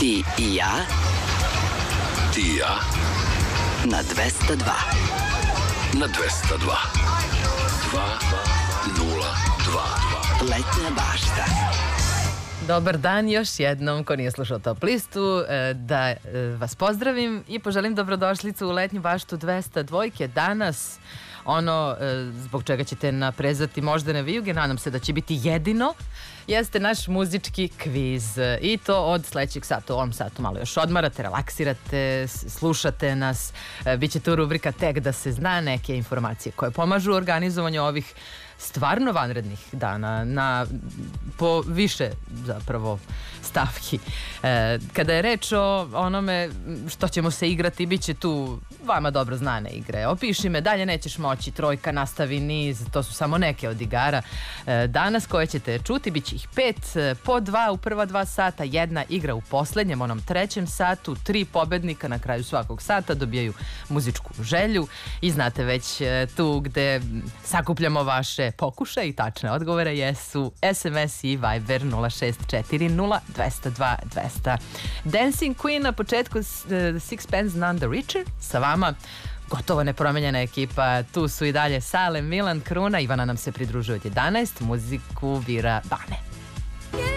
Ti i ja. Ti i ja. Na 202. Na 202. 202. Letnja bašta. Dobar dan još jednom, ko nije slušao Top listu, da vas pozdravim i poželim dobrodošlicu u Letnju baštu 202. Danas, ono zbog čega ćete naprezati moždane vijuge, nadam se da će biti jedino, jeste naš muzički kviz. I to od sledećeg sata. U ovom satu malo još odmarate, relaksirate, slušate nas. Biće tu rubrika Tek da se zna, neke informacije koje pomažu u organizovanju ovih stvarno vanrednih dana po više zapravo stavki. Kada je reč o onome što ćemo se igrati, bit će tu vama dobro znane igre. Opiši me, dalje nećeš moći, trojka, nastavi niz, to su samo neke od igara. Danas koje ćete čuti, bit će ih 5, po 2 u prva 2 sata, jedna igra u poslednjem, onom trećem satu, 3 pobednika na kraju svakog sata dobijaju muzičku želju i znate već tu gde sakupljamo vaše pokušaje i tačne odgovore jesu SMS i Viber 0640 202 200. Dancing Queen na početku, Sixpence None the Richer, sa vama gotovo nepromenjena ekipa, tu su i dalje Sale, Milan, Kruna, Ivana nam se pridružuje od 11, muziku bira Bane.